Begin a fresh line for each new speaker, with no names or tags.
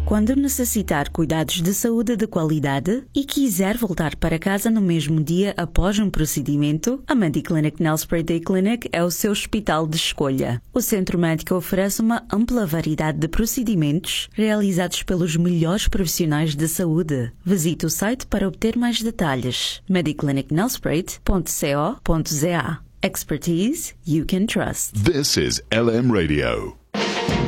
Quando necessitar cuidados de saúde de qualidade e quiser voltar para casa no mesmo dia após um procedimento, a Mediclinic Nelspruit Day Clinic é o seu hospital de escolha. O centro médico oferece uma ampla variedade de procedimentos realizados pelos melhores profissionais de saúde. Visite o site para obter mais detalhes. mediclinicnelsprite.co.za. Expertise you can trust.
This is LM Radio.